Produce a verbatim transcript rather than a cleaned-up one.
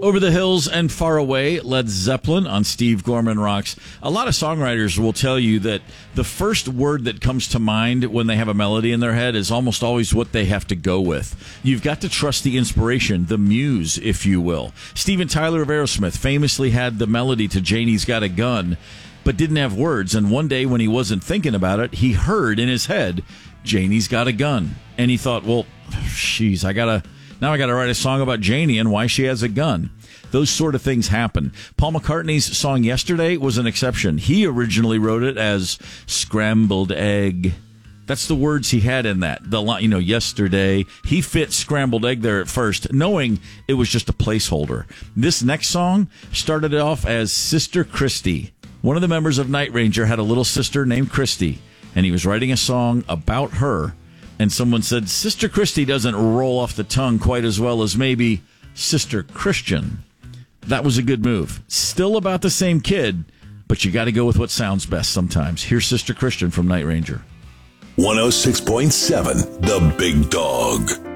Over the Hills and Far Away, Led Zeppelin on Steve Gorman Rocks. A lot of songwriters will tell you that the first word that comes to mind when they have a melody in their head is almost always what they have to go with. You've got to trust the inspiration, the muse, if you will. Steven Tyler of Aerosmith famously had the melody to Janie's Got a Gun, but didn't have words. And one day when he wasn't thinking about it, he heard in his head, Janie's Got a Gun. And he thought, well, jeez, I gotta... Now I got to write a song about Janie and why she has a gun. Those sort of things happen. Paul McCartney's song Yesterday was an exception. He originally wrote it as scrambled egg. That's the words he had in that. The line, you know, yesterday. He fit scrambled egg there at first, knowing it was just a placeholder. This next song started off as Sister Christy. One of the members of Night Ranger had a little sister named Christy, and he was writing a song about her. And someone said, Sister Christy doesn't roll off the tongue quite as well as maybe Sister Christian. That was a good move. Still about the same kid, but you got to go with what sounds best sometimes. Here's Sister Christian from Night Ranger. one oh six point seven, The Big Dog.